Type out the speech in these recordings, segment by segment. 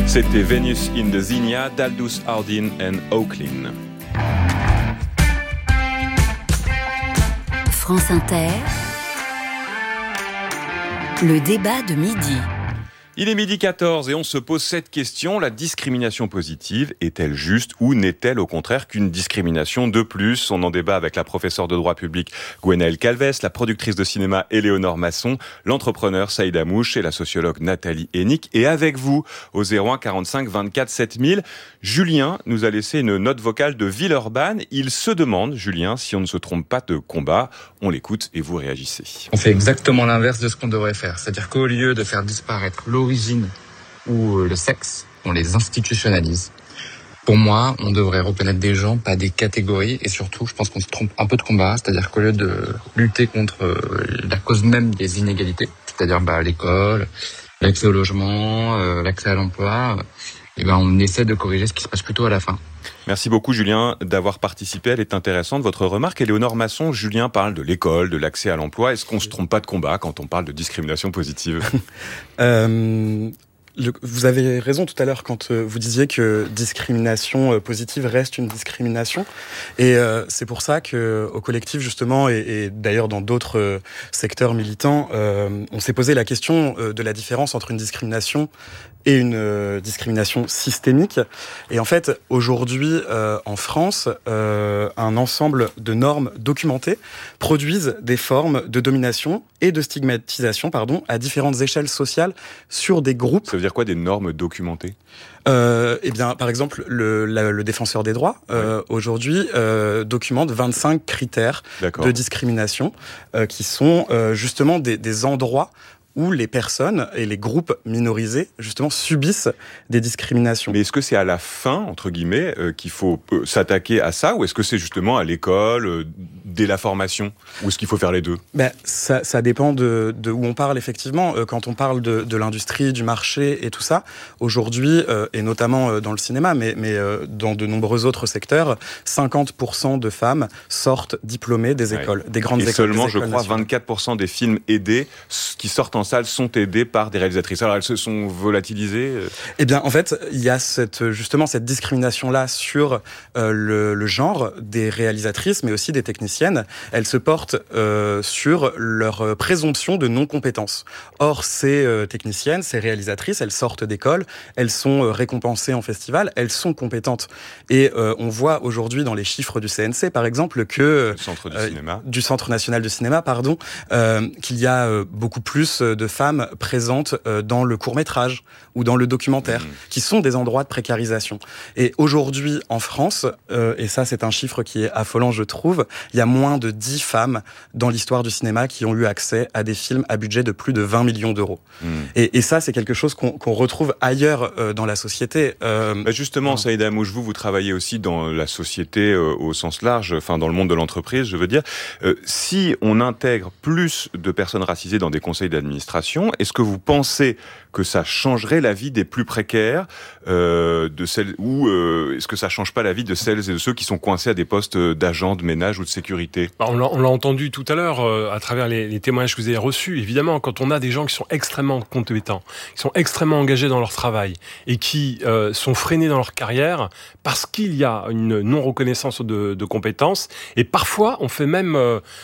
C'était Venus in the Zinnia d'Aldous Hardin and Oaklin. France Inter, le débat de midi. Il est 12h14 et on se pose cette question. La discrimination positive est-elle juste ou n'est-elle au contraire qu'une discrimination de plus ? On en débat avec la professeure de droit public Gwenaëlle Calves, la productrice de cinéma Éléonore Masson, l'entrepreneur Saïd Amouche et la sociologue Nathalie Hennick. Et avec vous, au 01 45 24 7000, Julien nous a laissé une note vocale de Villeurbanne. Il se demande, Julien, si on ne se trompe pas de combat. On l'écoute et vous réagissez. On fait exactement l'inverse de ce qu'on devrait faire. C'est-à-dire qu'au lieu de faire disparaître l'origine ou le sexe, on les institutionnalise. Pour moi, on devrait reconnaître des gens, pas des catégories. Et surtout, je pense qu'on se trompe un peu de combat. C'est-à-dire qu'au lieu de lutter contre la cause même des inégalités, c'est-à-dire l'école, l'accès au logement, l'accès à l'emploi, on essaie de corriger ce qui se passe plutôt à la fin. Merci beaucoup Julien d'avoir participé, elle est intéressante votre remarque. Éléonore Masson, Julien parle de l'école, de l'accès à l'emploi. Est-ce qu'on se trompe pas de combat quand on parle de discrimination positive ? Vous avez raison tout à l'heure quand vous disiez que discrimination positive reste une discrimination. Et c'est pour ça que au collectif justement et d'ailleurs dans d'autres secteurs militants, on s'est posé la question de la différence entre une discrimination et une discrimination systémique. Et en fait, aujourd'hui, en France, un ensemble de normes documentées produisent des formes de domination et de stigmatisation, à différentes échelles sociales sur des groupes. Ça veut dire quoi, des normes documentées ? Par exemple, le défenseur des droits, aujourd'hui, documente 25 critères de discrimination qui sont justement des endroits où les personnes et les groupes minorisés, justement, subissent des discriminations. Mais est-ce que c'est à la fin, entre guillemets, qu'il faut s'attaquer à ça, ou est-ce que c'est justement à l'école, dès la formation, ou est-ce qu'il faut faire les deux ? Ça dépend de où on parle, effectivement. Quand on parle de l'industrie, du marché et tout ça, aujourd'hui, et notamment dans le cinéma, mais dans de nombreux autres secteurs, 50% de femmes sortent diplômées des écoles, des grandes écoles. Et seulement, je crois, 24% des films aidés qui sortent en salle sont aidés par des réalisatrices. Alors, elles se sont volatilisées ? En fait, il y a cette discrimination-là sur le genre des réalisatrices, mais aussi des techniciennes. Elles se portent sur leur présomption de non-compétence. Or, ces techniciennes, ces réalisatrices, elles sortent d'école, elles sont récompensées en festival, elles sont compétentes. Et on voit aujourd'hui dans les chiffres du CNC, par exemple, que du Centre national du cinéma, qu'il y a beaucoup plus de femmes présentes dans le court-métrage ou dans le documentaire, qui sont des endroits de précarisation. Et aujourd'hui, en France, et ça c'est un chiffre qui est affolant, je trouve, il y a moins de 10 femmes dans l'histoire du cinéma qui ont eu accès à des films à budget de plus de 20 millions d'euros. Et ça, c'est quelque chose qu'on retrouve ailleurs dans la société. Justement, Saïd Amouche, vous travaillez aussi dans la société au sens large, dans le monde de l'entreprise, je veux dire. Si on intègre plus de personnes racisées dans des conseils d'administration, est-ce que vous pensez que ça changerait la vie des plus précaires, de celles, ou est-ce que ça change pas la vie de celles et de ceux qui sont coincés à des postes d'agents de ménage ou de sécurité ? On l'a entendu tout à l'heure à travers les témoignages que vous avez reçus. Évidemment, quand on a des gens qui sont extrêmement compétents, qui sont extrêmement engagés dans leur travail et qui sont freinés dans leur carrière parce qu'il y a une non-reconnaissance de compétences, et parfois on fait même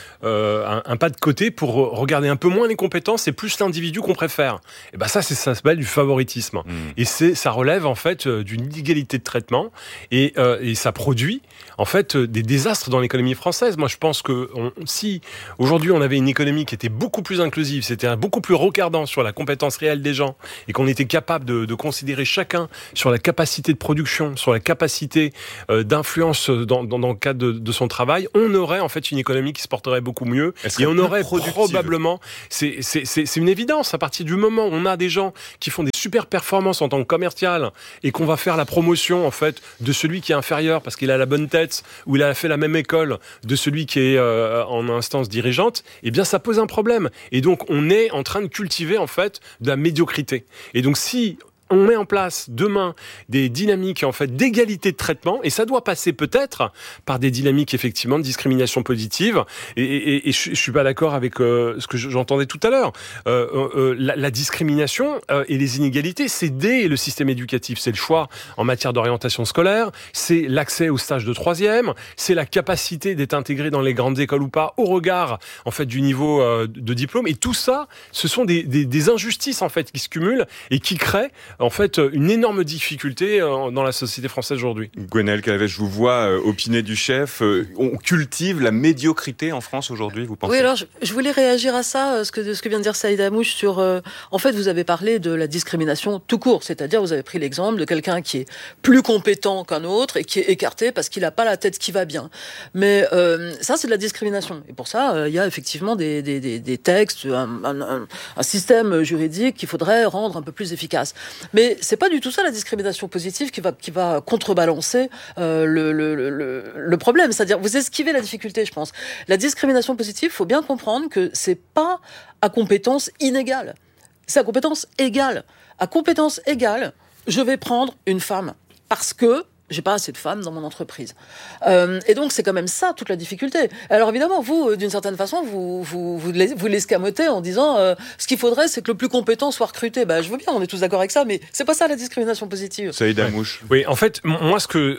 un pas de côté pour regarder un peu moins les compétences et plus l'individu qu'on préfère. Et ça s'appelle du favoritisme. Et ça relève en fait d'une inégalité de traitement et ça produit en fait des désastres dans l'économie française. Moi, je pense que si aujourd'hui on avait une économie qui était beaucoup plus inclusive, c'était beaucoup plus regardant sur la compétence réelle des gens et qu'on était capable de considérer chacun sur la capacité de production, sur la capacité d'influence dans le cadre de son travail, on aurait en fait une économie qui se porterait beaucoup mieux et on aurait probablement, c'est une évidence, à partir du moment où on a des gens qui font des super performances en tant que commercial et qu'on va faire la promotion en fait de celui qui est inférieur parce qu'il a la bonne tête ou il a fait la même école de celui qui est en instance dirigeante, eh bien ça pose un problème. Et donc on est en train de cultiver en fait de la médiocrité. Et donc si on met en place demain des dynamiques en fait d'égalité de traitement, et ça doit passer peut-être par des dynamiques effectivement de discrimination positive. Et je suis pas d'accord avec ce que j'entendais tout à l'heure. La discrimination et les inégalités, c'est dès le système éducatif. C'est le choix en matière d'orientation scolaire, c'est l'accès au stage de troisième, c'est la capacité d'être intégré dans les grandes écoles ou pas au regard en fait du niveau de diplôme. Et tout ça, ce sont des injustices en fait qui se cumulent et qui créent en fait une énorme difficulté dans la société française aujourd'hui. Gwenaëlle Calvez, je vous vois opiner du chef. On cultive la médiocrité en France aujourd'hui, vous pensez ? Oui, alors je voulais réagir à ça, ce que vient de dire Saïd Amouche sur... en fait, vous avez parlé de la discrimination tout court, c'est-à-dire vous avez pris l'exemple de quelqu'un qui est plus compétent qu'un autre et qui est écarté parce qu'il n'a pas la tête qui va bien. Mais ça, c'est de la discrimination. Et pour ça, il y a effectivement des textes, un système juridique qu'il faudrait rendre un peu plus efficace. Mais c'est pas du tout ça la discrimination positive qui va contrebalancer le problème. C'est-à-dire, vous esquivez la difficulté, je pense. La discrimination positive, faut bien comprendre que c'est pas à compétence inégale. C'est à compétence égale. À compétence égale, je vais prendre une femme parce que j'ai pas assez de femmes dans mon entreprise. Et donc, c'est quand même ça, toute la difficulté. Alors, évidemment, vous, d'une certaine façon, vous l'escamotez en disant ce qu'il faudrait, c'est que le plus compétent soit recruté. Bah, je veux bien, on est tous d'accord avec ça, mais c'est pas ça la discrimination positive. Saïd Amouche. Oui, en fait, moi,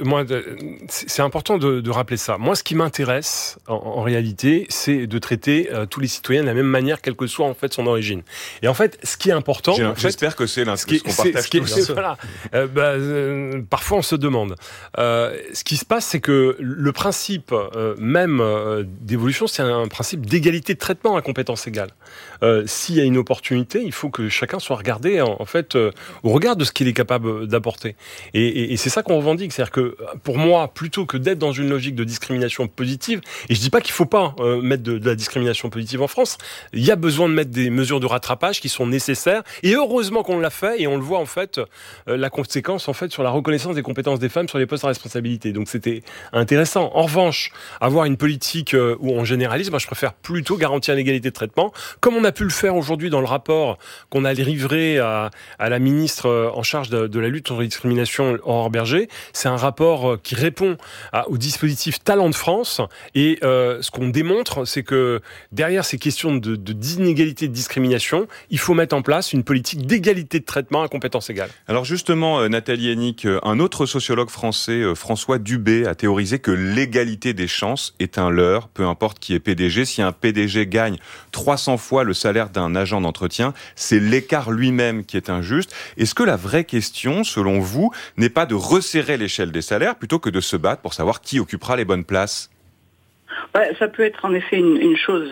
c'est important de rappeler ça. Moi, ce qui m'intéresse, en réalité, c'est de traiter tous les citoyens de la même manière, quelle que soit, en fait, son origine. Et en fait, ce qui est important... J'espère que c'est ce qu'on partage tous. Voilà. Parfois, on se demande. Ce qui se passe, c'est que le principe même d'évolution, c'est un principe d'égalité de traitement à compétence égale. S'il y a une opportunité, il faut que chacun soit regardé en fait au regard de ce qu'il est capable d'apporter. Et c'est ça qu'on revendique. C'est-à-dire que pour moi, plutôt que d'être dans une logique de discrimination positive, et je dis pas qu'il faut pas mettre de la discrimination positive en France, il y a besoin de mettre des mesures de rattrapage qui sont nécessaires. Et heureusement qu'on l'a fait, et on le voit en fait la conséquence en fait sur la reconnaissance des compétences des femmes sur les postes à responsabilité. Donc c'était intéressant. En revanche, avoir une politique où on généralise, moi je préfère plutôt garantir l'égalité de traitement, comme on a pu le faire aujourd'hui dans le rapport qu'on a livré à la ministre en charge de la lutte contre la discrimination, Aurore Bergé. C'est un rapport qui répond au dispositif Talent de France, et ce qu'on démontre, c'est que derrière ces questions d'inégalité et de discrimination, il faut mettre en place une politique d'égalité de traitement à compétence égale. Alors justement, Nathalie Hennig, un autre sociologue français, François Dubé, a théorisé que l'égalité des chances est un leurre, peu importe qui est PDG. Si un PDG gagne 300 fois le salaire d'un agent d'entretien, c'est l'écart lui-même qui est injuste. Est-ce que la vraie question, selon vous, n'est pas de resserrer l'échelle des salaires plutôt que de se battre pour savoir qui occupera les bonnes places ? Ouais, ça peut être en effet une chose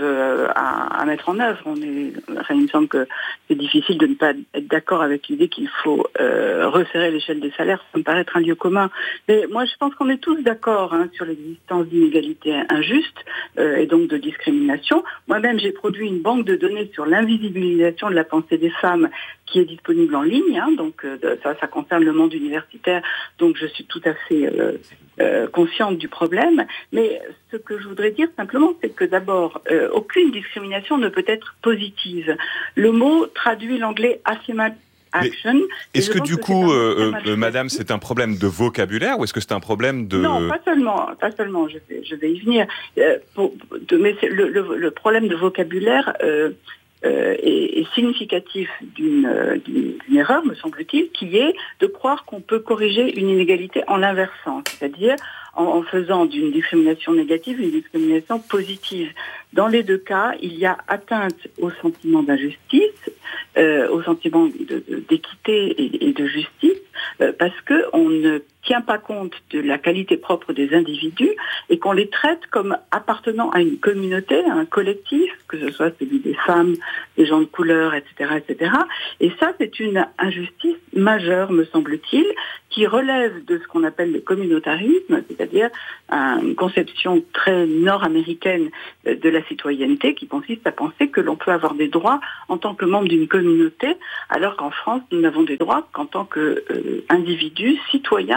à mettre en œuvre. Il me semble que c'est difficile de ne pas être d'accord avec l'idée qu'il faut resserrer l'échelle des salaires. Ça me paraît être un lieu commun. Mais moi, je pense qu'on est tous d'accord sur l'existence d'inégalités injustes et donc de discrimination. Moi-même, j'ai produit une banque de données sur l'invisibilisation de la pensée des femmes qui est disponible en ligne. Donc ça concerne le monde universitaire. Donc je suis tout à fait consciente du problème. Mais ce que je voudrais dire simplement, c'est que d'abord, aucune discrimination ne peut être positive. Le mot traduit l'anglais affirmative action. Est-ce que du coup, madame, c'est un problème de vocabulaire ou est-ce que c'est un problème de... Non, pas seulement, je vais y venir. Mais le problème de vocabulaire est significatif d'une erreur, me semble-t-il, qui est de croire qu'on peut corriger une inégalité en l'inversant, c'est-à-dire en faisant d'une discrimination négative une discrimination positive. Dans les deux cas, il y a atteinte au sentiment d'injustice, au sentiment d'équité et de justice, parce qu'on ne tient pas compte de la qualité propre des individus et qu'on les traite comme appartenant à une communauté, à un collectif, que ce soit celui des femmes, des gens de couleur, etc., etc. Et ça, c'est une injustice majeure, me semble-t-il, qui relève de ce qu'on appelle le communautarisme, c'est-à-dire une conception très nord-américaine de la citoyenneté qui consiste à penser que l'on peut avoir des droits en tant que membre d'une communauté, alors qu'en France, nous n'avons des droits qu'en tant qu'individus, citoyens,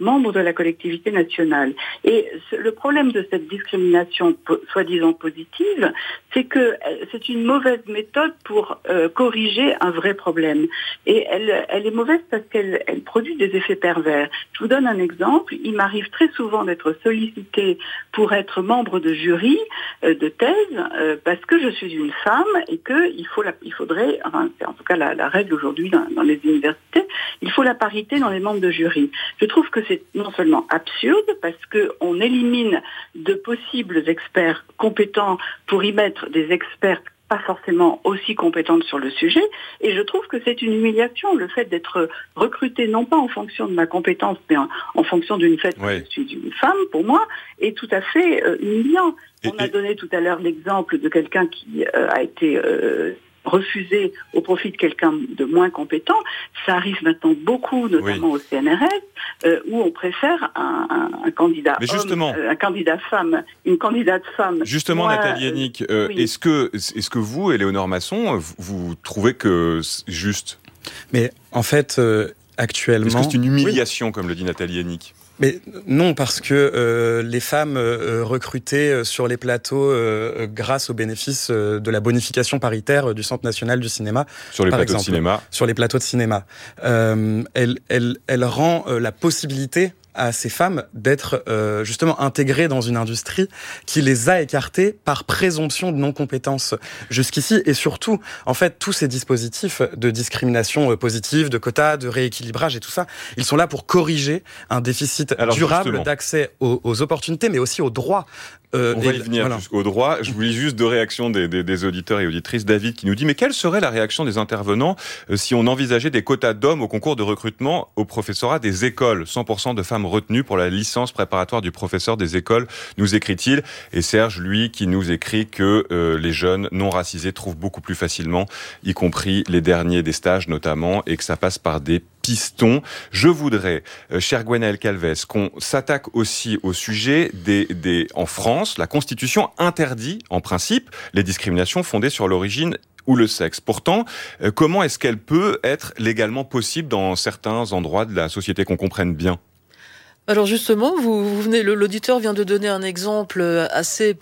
membre de la collectivité nationale. Et le problème de cette discrimination soi-disant positive, c'est que c'est une mauvaise méthode pour corriger un vrai problème. Et elle est mauvaise parce qu'elle produit des effets pervers. Je vous donne un exemple. Il m'arrive très souvent d'être sollicitée pour être membre de jury de thèse parce que je suis une femme et qu'il faudrait, enfin, c'est en tout cas la règle aujourd'hui dans les universités, il faut la parité dans les membres de jury. Je trouve que c'est non seulement absurde parce qu'on élimine de possibles experts compétents pour y mettre des experts pas forcément aussi compétentes sur le sujet, et je trouve que c'est une humiliation, le fait d'être recrutée non pas en fonction de ma compétence, mais en fonction d'une fait que je suis une femme, pour moi, est tout à fait humiliant. On a donné tout à l'heure l'exemple de quelqu'un qui a été refusé au profit de quelqu'un de moins compétent. Ça arrive maintenant beaucoup, notamment au CNRS, où on préfère un candidat homme, un candidat femme, une candidate femme. Justement, Nathalie Hennig, est-ce que vous, Éléonore Masson, vous trouvez que c'est juste ? Mais en fait, actuellement... Est-ce que c'est une humiliation, comme le dit Nathalie Hennig ? Mais non, parce que les femmes recrutées sur les plateaux grâce au bénéfice de la bonification paritaire du Centre national du cinéma, sur les par plateaux exemple, de cinéma, sur les plateaux de cinéma, elle rend la possibilité à ces femmes d'être justement intégrées dans une industrie qui les a écartées par présomption de non-compétence jusqu'ici. Et surtout, en fait, tous ces dispositifs de discrimination positive, de quotas, de rééquilibrage et tout ça, ils sont là pour corriger un déficit durable d'accès aux opportunités, mais aussi aux droits. On va y venir jusqu'au droit. Je vous lis juste deux réactions des auditeurs et auditrices. David qui nous dit « Mais quelle serait la réaction des intervenants si on envisageait des quotas d'hommes au concours de recrutement au professorat des écoles ? 100% de femmes retenues pour la licence préparatoire du professeur des écoles, nous écrit-il. » Et Serge, lui, qui nous écrit que les jeunes non racisés trouvent beaucoup plus facilement, y compris les derniers des stages notamment, et que ça passe par des pistons. Je voudrais, cher Gwenaëlle Calvez, qu'on s'attaque aussi au sujet en France, la Constitution interdit, en principe, les discriminations fondées sur l'origine ou le sexe. Pourtant, comment est-ce qu'elle peut être légalement possible dans certains endroits de la société, qu'on comprenne bien ? Alors justement, l'auditeur vient de donner un exemple assez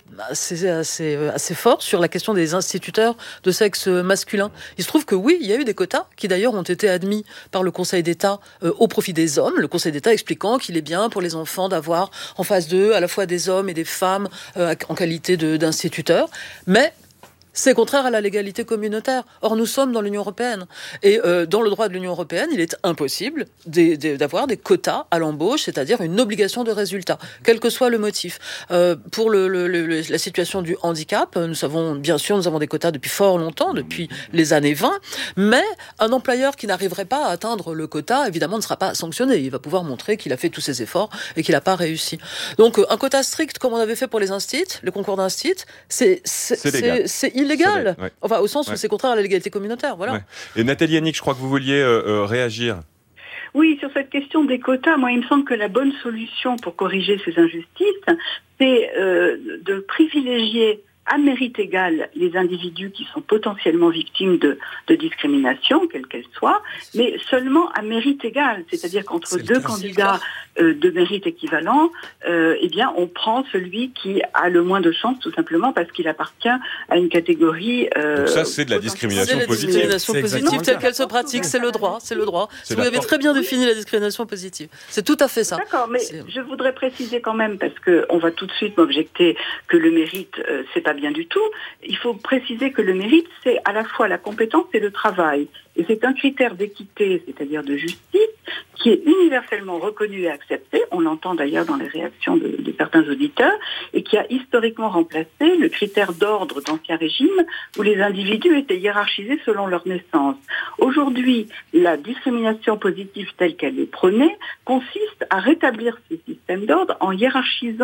fort sur la question des instituteurs de sexe masculin. Il se trouve que oui, il y a eu des quotas qui d'ailleurs ont été admis par le Conseil d'État au profit des hommes. Le Conseil d'État expliquant qu'il est bien pour les enfants d'avoir en face d'eux à la fois des hommes et des femmes en qualité d'instituteurs. Mais c'est contraire à la légalité communautaire. Or, nous sommes dans l'Union européenne. Et dans le droit de l'Union européenne, il est impossible d'avoir des quotas à l'embauche, c'est-à-dire une obligation de résultat, quel que soit le motif. Pour la situation du handicap, nous avons des quotas depuis fort longtemps, depuis les années 20, mais un employeur qui n'arriverait pas à atteindre le quota, évidemment, ne sera pas sanctionné. Il va pouvoir montrer qu'il a fait tous ses efforts et qu'il n'a pas réussi. Donc, un quota strict, comme on avait fait pour les concours d'instit, c'est illégal. Ouais. Enfin, au sens où c'est contraire à la légalité communautaire. Voilà. Ouais. Et Nathalie Hennig, je crois que vous vouliez réagir. Oui, sur cette question des quotas, moi, il me semble que la bonne solution pour corriger ces injustices, c'est de privilégier à mérite égal les individus qui sont potentiellement victimes de discrimination, quelle qu'elle soit, mais seulement à mérite égal. C'est-à-dire qu'entre deux candidats de mérite équivalent, on prend celui qui a le moins de chance, tout simplement parce qu'il appartient à une catégorie... Donc ça, c'est de la discrimination positive. C'est la discrimination positive telle qu'elle se pratique, c'est le droit. Vous avez très bien défini la discrimination positive. C'est tout à fait ça. D'accord, mais je voudrais préciser quand même, parce qu'on va tout de suite m'objecter que le mérite, c'est pas bien du tout. Il faut préciser que le mérite, c'est à la fois la compétence et le travail. Et c'est un critère d'équité, c'est-à-dire de justice, qui est universellement reconnu et accepté, on l'entend d'ailleurs dans les réactions de certains auditeurs, et qui a historiquement remplacé le critère d'ordre d'Ancien Régime, où les individus étaient hiérarchisés selon leur naissance. Aujourd'hui, la discrimination positive telle qu'elle est prônée consiste à rétablir ce système d'ordre en hiérarchisant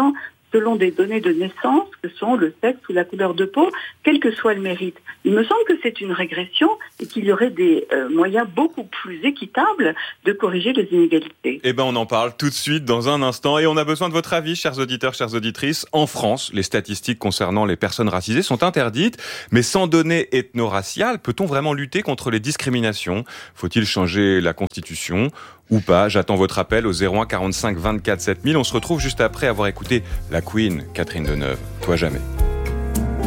selon des données de naissance que sont le sexe ou la couleur de peau, quel que soit le mérite. Il me semble que c'est une régression et qu'il y aurait des moyens beaucoup plus équitables de corriger les inégalités. Eh ben, on en parle tout de suite dans un instant et on a besoin de votre avis, chers auditeurs, chères auditrices. En France, les statistiques concernant les personnes racisées sont interdites, mais sans données ethno-raciales, peut-on vraiment lutter contre les discriminations ? Faut-il changer la Constitution ou pas? J'attends votre appel au 01 45 24 7000. On se retrouve juste après avoir écouté la Queen, Catherine Deneuve. Toi jamais.